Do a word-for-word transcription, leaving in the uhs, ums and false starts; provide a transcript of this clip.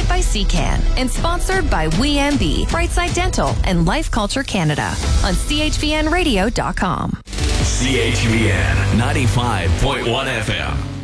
presented by C CAN and sponsored by W E M B, Brightside Dental, and Life Culture Canada on C H V N radio dot com. C H V N ninety-five point one F M.